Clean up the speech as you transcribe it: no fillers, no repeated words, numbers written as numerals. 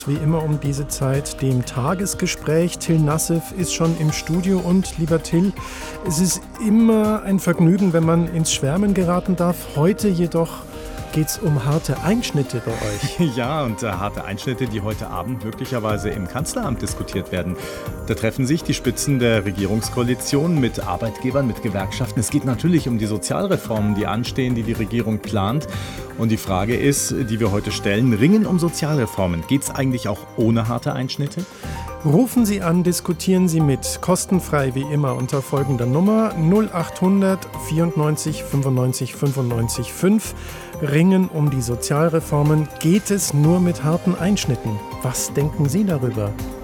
Wie immer um diese Zeit dem Tagesgespräch. Till Nassif ist schon im Studio und lieber Till, es ist immer ein Vergnügen, wenn man ins Schwärmen geraten darf. Heute jedoch geht es um harte Einschnitte bei euch. Ja, und harte Einschnitte, die heute Abend möglicherweise im Kanzleramt diskutiert werden. Da treffen sich die Spitzen der Regierungskoalition mit Arbeitgebern, mit Gewerkschaften. Es geht natürlich um die Sozialreformen, die anstehen, die die Regierung plant. Und die Frage ist, die wir heute stellen, Ringen um Sozialreformen. Geht es eigentlich auch ohne harte Einschnitte? Rufen Sie an, diskutieren Sie mit. Kostenfrei wie immer unter folgender Nummer 0800 94 95 95 5. Ringen um die Sozialreformen. Geht es nur mit harten Einschnitten? Was denken Sie darüber?